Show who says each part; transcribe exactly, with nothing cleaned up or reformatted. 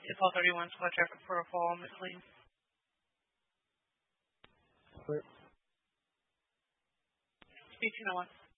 Speaker 1: to call thirty-one to a traffic protocol, please.
Speaker 2: Clear.
Speaker 1: Speaking on one.